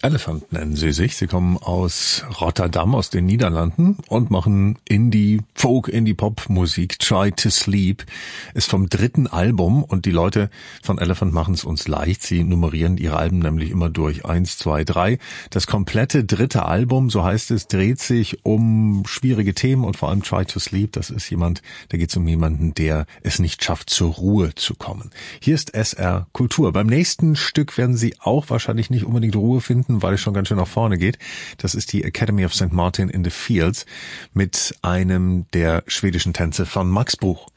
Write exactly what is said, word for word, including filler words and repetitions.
Elephant nennen sie sich. Sie kommen aus Rotterdam, aus den Niederlanden und machen Indie, Folk, Indie-Pop-Musik. Try to Sleep ist vom dritten Album und die Leute von Elephant machen es uns leicht. Sie nummerieren ihre Alben nämlich immer durch eins, zwei, drei. Das komplette dritte Album, so heißt es, dreht sich um schwierige Themen und vor allem Try to Sleep. Das ist jemand, da geht es um jemanden, der es nicht schafft, zur Ruhe zu kommen. Hier ist S R Kultur. Beim nächsten Stück werden Sie auch wahrscheinlich nicht unbedingt Ruhe finden, weil es schon ganz schön nach vorne geht. Das ist die Academy of Saint Martin in the Fields mit einem der schwedischen Tänze von Max Bruch.